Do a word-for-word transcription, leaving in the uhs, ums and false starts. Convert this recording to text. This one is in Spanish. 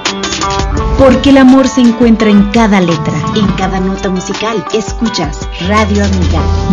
Porque el amor se encuentra en cada letra, en cada nota musical. Escuchas Radio Amiga.